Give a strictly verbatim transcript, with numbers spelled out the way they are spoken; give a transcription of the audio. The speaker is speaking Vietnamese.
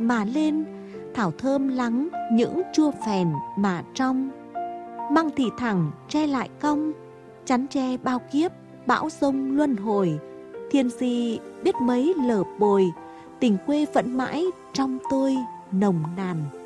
mà lên, thảo thơm lắng những chua phèn mà trong. Măng thì thẳng tre lại cong, chắn tre bao kiếp bão giông luân hồi. Thiên di biết mấy lở bồi, tình quê vẫn mãi trong tôi nồng nàn.